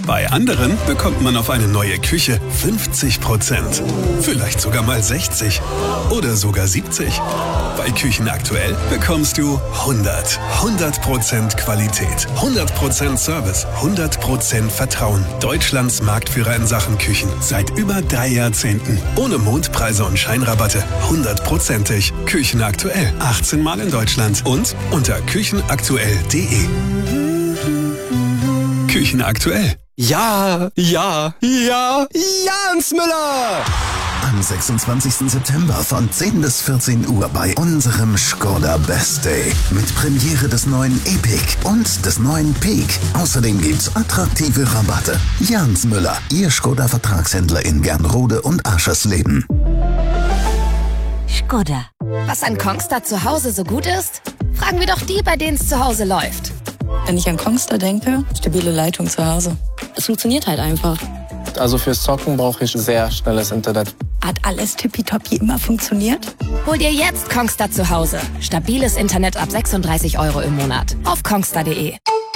Bei anderen bekommt man auf eine neue Küche 50%. Vielleicht sogar mal 60 oder sogar 70. Bei Küchen aktuell bekommst du 100% Qualität, 100% Service, 100% Vertrauen. Deutschlands Marktführer in Sachen Küchen. Seit über 3 Jahrzehnten. Ohne Mondpreise und Scheinrabatte. 100%ig. Küchen aktuell. 18 Mal in Deutschland. Und unter küchenaktuell.de. Küchen aktuell. Ja, Jans Müller! Am 26. September von 10 bis 14 Uhr bei unserem Škoda Best Day. Mit Premiere des neuen Epic und des neuen Peak. Außerdem gibt's attraktive Rabatte. Jans Müller, Ihr Škoda-Vertragshändler in Gernrode und Aschersleben. Škoda. Was an Kongstar zu Hause so gut ist? Fragen wir doch die, bei denen es zu Hause läuft. Wenn ich an Kongstar denke, stabile Leitung zu Hause. Es funktioniert halt einfach. Also fürs Zocken brauche ich sehr schnelles Internet. Hat alles tippitoppi immer funktioniert? Hol dir jetzt Kongstar zu Hause. Stabiles Internet ab 36 € im Monat. Auf kongstar.de.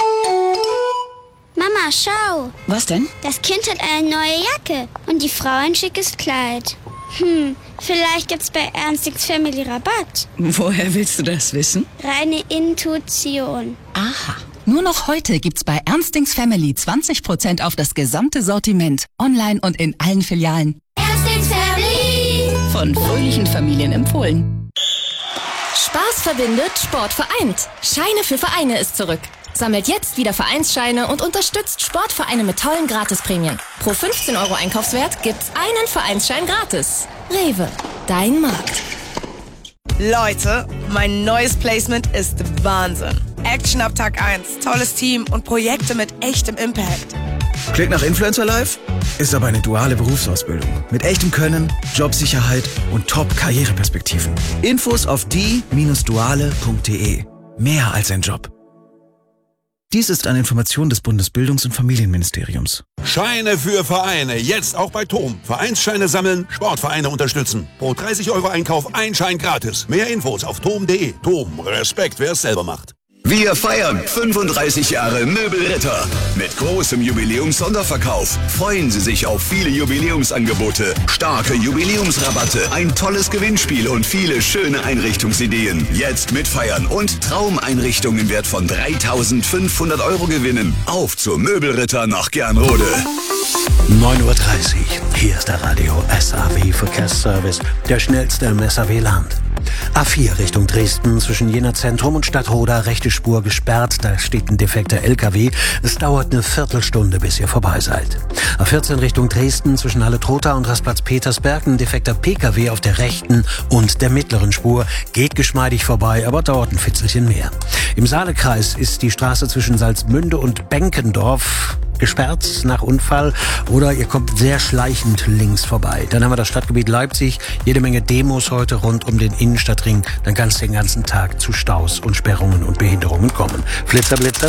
Mama, schau. Was denn? Das Kind hat eine neue Jacke und die Frau ein schickes Kleid. Vielleicht gibt's bei Ernstings Family Rabatt. Woher willst du das wissen? Reine Intuition. Aha. Nur noch heute gibt's bei Ernstings Family 20% auf das gesamte Sortiment. Online und in allen Filialen. Ernstings Family. Von fröhlichen Familien empfohlen. Spaß verbindet, Sport vereint. Scheine für Vereine ist zurück. Sammelt jetzt wieder Vereinsscheine und unterstützt Sportvereine mit tollen Gratisprämien. Pro 15 € Einkaufswert gibt's einen Vereinsschein gratis. Rewe, dein Markt. Leute, mein neues Placement ist Wahnsinn. Action ab Tag 1, tolles Team und Projekte mit echtem Impact. Klingt nach Influencer Life? Ist aber eine duale Berufsausbildung. Mit echtem Können, Jobsicherheit und Top-Karriereperspektiven. Infos auf die-duale.de. Mehr als ein Job. Dies ist eine Information des Bundesbildungs- und Familienministeriums. Scheine für Vereine. Jetzt auch bei TOM. Vereinsscheine sammeln, Sportvereine unterstützen. Pro 30 € Einkauf ein Schein gratis. Mehr Infos auf tom.de. TOM. Respekt, wer es selber macht. Wir feiern 35 Jahre Möbelritter. Mit großem Jubiläums-Sonderverkauf freuen Sie sich auf viele Jubiläumsangebote, starke Jubiläumsrabatte, ein tolles Gewinnspiel und viele schöne Einrichtungsideen. Jetzt mitfeiern und Traumeinrichtungen im Wert von 3.500 € gewinnen. Auf zur Möbelritter nach Gernrode. 9:30 Uhr. Hier ist der Radio SAW Verkehrsservice, der schnellste im SAW-Land. A4 Richtung Dresden zwischen Jena Zentrum und Stadtroda, rechte Spur gesperrt, da steht ein defekter LKW. Es dauert eine Viertelstunde, bis ihr vorbei seid. A14 Richtung Dresden zwischen Halle-Trotha und Rastplatz Petersberg, ein defekter PKW auf der rechten und der mittleren Spur. Geht geschmeidig vorbei, aber dauert ein Fitzelchen mehr. Im Saalekreis ist die Straße zwischen Salzmünde und Benkendorf gesperrt nach Unfall oder ihr kommt sehr schleichend links vorbei. Dann haben wir das Stadtgebiet Leipzig, jede Menge Demos heute rund um den Innenstadtring. Dann kann es den ganzen Tag zu Staus und Sperrungen und Behinderungen kommen. Flitzer, Blitzer.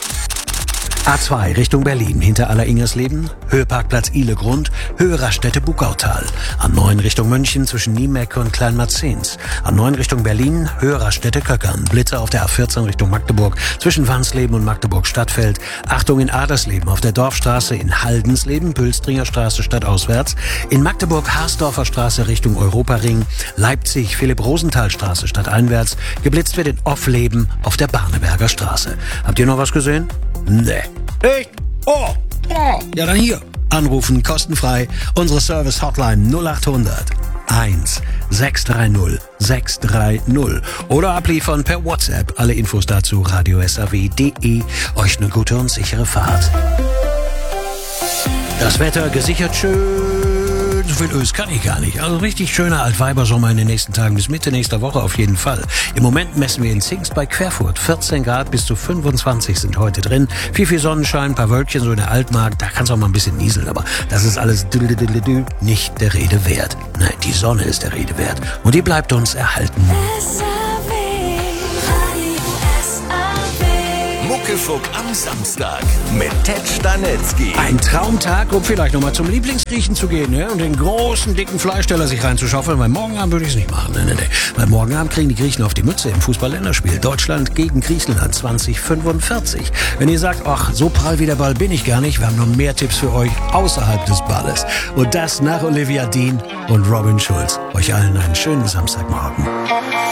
A2 Richtung Berlin, hinter Aller-Ingersleben, Höheparkplatz Ihlegrund, Höhe Raststätte Bugautal. A9 Richtung München zwischen Niemecke und Kleinmarzens. A9 Richtung Berlin, Höhe Raststätte Köckern. Blitzer auf der A14 Richtung Magdeburg zwischen Wansleben und Magdeburg-Stadtfeld. Achtung in Adersleben auf der Dorfstraße, in Haldensleben, Pülstringer Straße stadtauswärts. In Magdeburg Harsdorfer Straße Richtung Europaring. Leipzig Philipp-Rosenthal-Straße stadteinwärts. Geblitzt wird in Offleben auf der Barneberger Straße. Habt ihr noch was gesehen? Nee. Echt? Oh! Ja, dann hier. Anrufen kostenfrei. Unsere Service-Hotline 0800 1 630 630. Oder abliefern per WhatsApp. Alle Infos dazu radiosaw.de. Euch eine gute und sichere Fahrt. Das Wetter gesichert schön. So viel Ös kann ich gar nicht. Also richtig schöner Altweibersommer in den nächsten Tagen bis Mitte nächster Woche auf jeden Fall. Im Moment messen wir in Zingst bei Querfurt. 14 Grad bis zu 25 sind heute drin. Viel Sonnenschein, ein paar Wölkchen so in der Altmark. Da kann es auch mal ein bisschen nieseln, aber das ist alles nicht der Rede wert. Nein, die Sonne ist der Rede wert. Und die bleibt uns erhalten. Mucke Frühfunk am Samstag mit Ted Stanetzky. Ein Traumtag, um vielleicht nochmal zum Lieblingsgriechen zu gehen, ne? Und den großen, dicken Fleischteller sich reinzuschaufeln, weil morgen Abend würde ich es nicht machen. Nee. Weil morgen Abend kriegen die Griechen auf die Mütze im Fußball-Länderspiel. Deutschland gegen Griechenland 2045. Wenn ihr sagt, ach, so prall wie der Ball bin ich gar nicht, wir haben noch mehr Tipps für euch außerhalb des Balles. Und das nach Olivia Dean und Robin Schulz. Euch allen einen schönen Samstagmorgen.